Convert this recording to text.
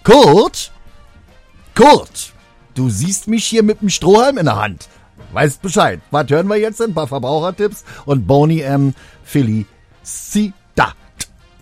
Kurt? Kurt, du siehst mich hier mit dem Strohhalm in der Hand. Weißt Bescheid. Was hören wir jetzt? Ein paar Verbrauchertipps und Boney M. Felicity.